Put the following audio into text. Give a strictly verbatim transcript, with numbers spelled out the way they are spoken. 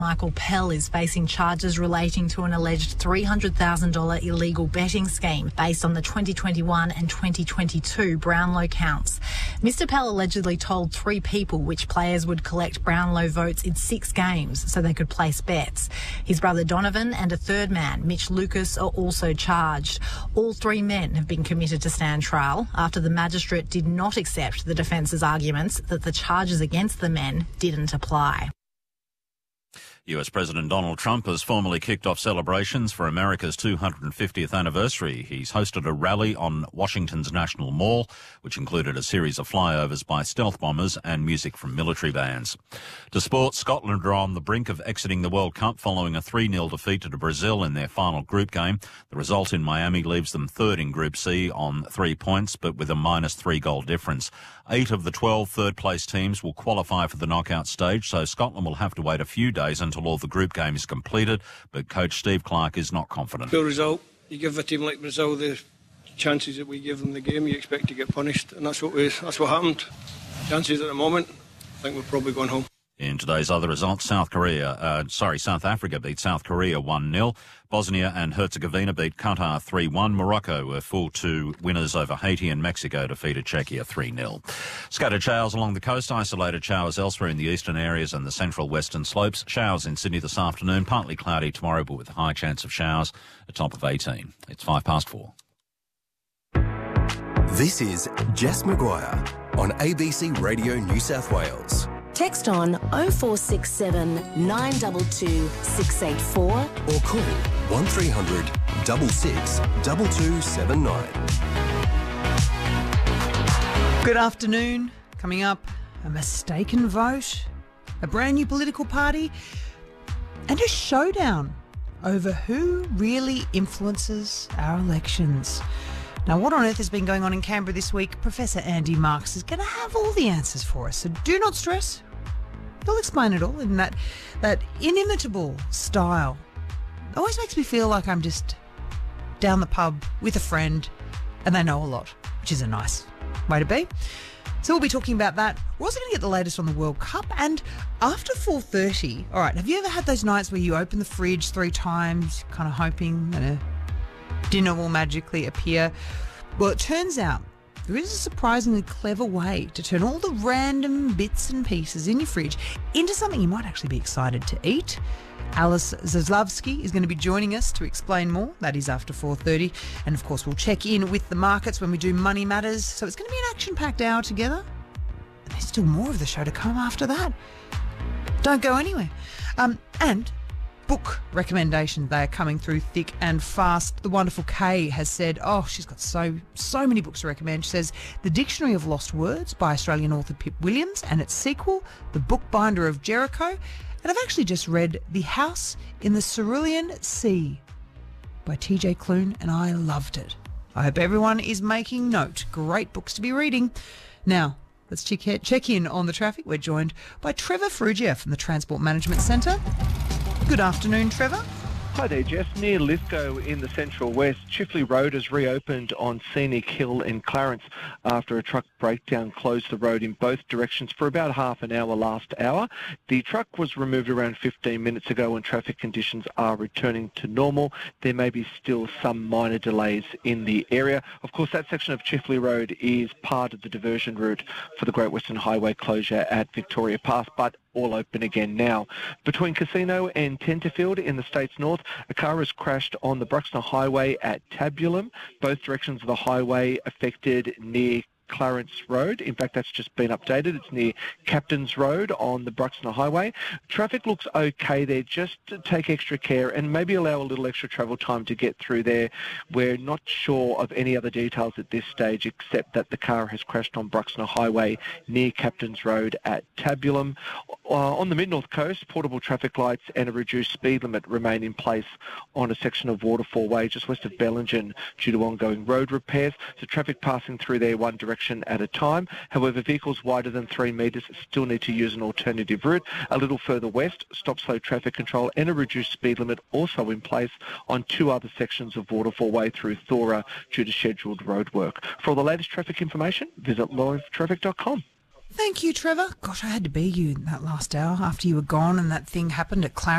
Michael Pell is facing charges relating to an alleged three hundred thousand dollars illegal betting scheme based on the twenty twenty-one and twenty twenty-two Brownlow counts. Mister Pell allegedly told three people which players would collect Brownlow votes in six games so they could place bets. His brother Donovan and a third man, Mitch Lucas, are also charged. All three men have been committed to stand trial after the magistrate did not accept the defence's arguments that the charges against the men didn't apply. U S President Donald Trump has formally kicked off celebrations for America's two hundred fiftieth anniversary. He's hosted a rally on Washington's National Mall, which included a series of flyovers by stealth bombers and music from military bands. To sport, Scotland are on the brink of exiting the World Cup following a three nil defeat to Brazil in their final group game. The result in Miami leaves them third in Group C on three points, but with a minus three goal difference. Eight of the twelve third-place teams will qualify for the knockout stage, so Scotland will have to wait a few days until all the group game is completed, but coach Steve Clarke is not confident. Poor result. You give a team like Brazil the chances that we give them the game, you expect to get punished, and that's what we, that's what happened. Chances at the moment, I think we're probably going home. In today's other results, South Korea, uh, sorry, South Africa beat South Korea one nil. Bosnia and Herzegovina beat Qatar three one. Morocco were full two winners over Haiti, and Mexico defeated Czechia three nil. Scattered showers along the coast, isolated showers elsewhere in the eastern areas and the central western slopes. Showers in Sydney this afternoon, partly cloudy tomorrow, but with a high chance of showers, a top of eighteen. It's five past four. This is Jess Maguire on A B C Radio New South Wales. Text on oh four six seven, nine two two, six eight four or call one three hundred, six six, two two seven nine. Good afternoon. Coming up, a mistaken vote, a brand new political party, and a showdown over who really influences our elections. Now, what on earth has been going on in Canberra this week? Professor Andy Marks is going to have all the answers for us, so do not stress. He'll explain it all in that, that inimitable style. It always makes me feel like I'm just down the pub with a friend and they know a lot, which is a nice way to be. So we'll be talking about that. We're also going to get the latest on the World Cup. And after four thirty, all right, have you ever had those nights where you open the fridge three times, kind of hoping that a dinner will magically appear? Well, it turns out there is a surprisingly clever way to turn all the random bits and pieces in your fridge into something you might actually be excited to eat. Alice Zaslavsky is going to be joining us to explain more. That is after four thirty. And, of course, we'll check in with the markets when we do Money Matters. So it's going to be an action-packed hour together. And there's still more of the show to come after that. Don't go anywhere. Um, and... book recommendations, they are coming through thick and fast. The wonderful Kay has said, oh, she's got so, so many books to recommend. She says, The Dictionary of Lost Words by Australian author Pip Williams and its sequel, The Bookbinder of Jericho. And I've actually just read The House in the Cerulean Sea by T J Clune, and I loved it. I hope everyone is making note. Great books to be reading. Now, let's check, check in on the traffic. We're joined by Trevor Frugia from the Transport Management Centre. Good afternoon, Trevor. Hi there, Jess. Near Lithgow in the Central West, Chifley Road has reopened on Scenic Hill in Clarence after a truck breakdown closed the road in both directions for about half an hour last hour. The truck was removed around fifteen minutes ago and traffic conditions are returning to normal. There may be still some minor delays in the area. Of course, that section of Chifley Road is part of the diversion route for the Great Western Highway closure at Victoria Pass, but all open again now. Between Casino and Tenterfield in the state's north, a car has crashed on the Bruxner Highway at Tabulum. Both directions of the highway affected near Clarence Road. In fact, that's just been updated. It's near Captain's Road on the Bruxner Highway. Traffic looks okay there. Just take extra care and maybe allow a little extra travel time to get through there. We're not sure of any other details at this stage except that the car has crashed on Bruxner Highway near Captain's Road at Tabulum. Uh, on the Mid-North Coast, portable traffic lights and a reduced speed limit remain in place on a section of Waterfall Way just west of Bellingen due to ongoing road repairs. So traffic passing through there one direction at a time. However, vehicles wider than three metres still need to use an alternative route. A little further west, stop-slow traffic control and a reduced speed limit also in place on two other sections of Waterfall Way through Thora due to scheduled road work. For all the latest traffic information, visit live traffic dot com. Thank you, Trevor. Gosh, I had to be you in that last hour after you were gone and that thing happened at Clarence.